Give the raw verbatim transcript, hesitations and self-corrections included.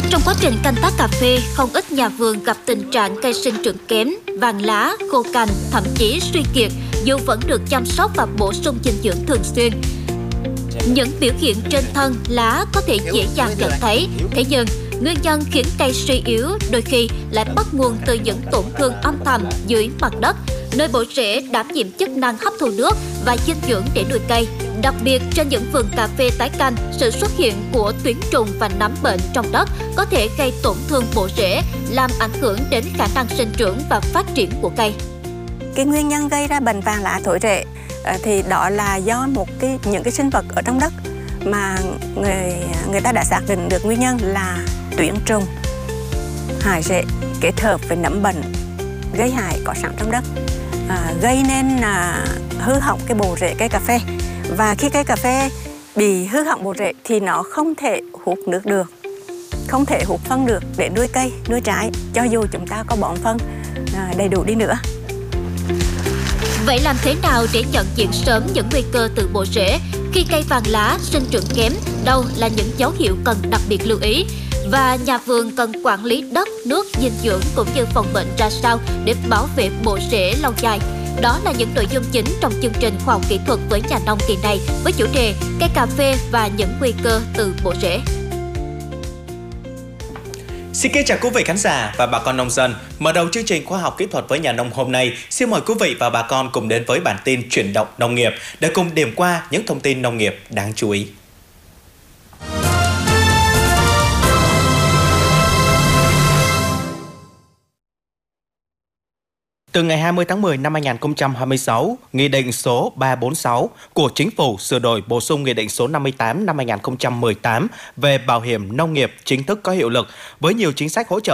Trong quá trình canh tác cà phê, không ít nhà vườn gặp tình trạng cây sinh trưởng kém, vàng lá, khô cành, thậm chí suy kiệt dù vẫn được chăm sóc và bổ sung dinh dưỡng thường xuyên. Những biểu hiện trên thân, lá có thể dễ dàng nhận thấy, thế nhưng nguyên nhân khiến cây suy yếu đôi khi lại bắt nguồn từ những tổn thương âm thầm dưới mặt đất, nơi bộ rễ đảm nhiệm chức năng hấp thu nước và dinh dưỡng để nuôi cây. Đặc biệt trên những vườn cà phê tái canh, sự xuất hiện của tuyến trùng và nấm bệnh trong đất có thể gây tổn thương bộ rễ, làm ảnh hưởng đến khả năng sinh trưởng và phát triển của cây. Cái nguyên nhân gây ra bệnh vàng lá thối rễ thì đó là do một cái những cái sinh vật ở trong đất mà người người ta đã xác định được nguyên nhân là tuyến trùng, hại rễ kết hợp với nấm bệnh gây hại có sẵn trong đất, à, gây nên à, hư hỏng cái bộ rễ cây cà phê. Và khi cây cà phê bị hư hỏng bộ rễ thì nó không thể hút nước được, không thể hút phân được để nuôi cây, nuôi trái, cho dù chúng ta có bón phân à, đầy đủ đi nữa. Vậy làm thế nào để nhận diện sớm những nguy cơ từ bộ rễ khi cây vàng lá sinh trưởng kém? Đâu là những dấu hiệu cần đặc biệt lưu ý? Và nhà vườn cần quản lý đất, nước, dinh dưỡng cũng như phòng bệnh ra sao để bảo vệ bộ rễ lâu dài? Đó là những nội dung chính trong chương trình khoa học kỹ thuật với nhà nông kỳ này với chủ đề cây cà phê và những nguy cơ từ bộ rễ. Xin kính chào quý vị khán giả và bà con nông dân. Mở đầu chương trình khoa học kỹ thuật với nhà nông hôm nay, xin mời quý vị và bà con cùng đến với bản tin chuyển động nông nghiệp để cùng điểm qua những thông tin nông nghiệp đáng chú ý. Từ ngày hai mươi tháng mười năm hai nghìn không trăm hai mươi sáu, Nghị định số ba trăm bốn mươi sáu của Chính phủ sửa đổi bổ sung Nghị định số năm mươi tám năm hai nghìn không trăm mười tám về bảo hiểm nông nghiệp chính thức có hiệu lực với nhiều chính sách hỗ trợ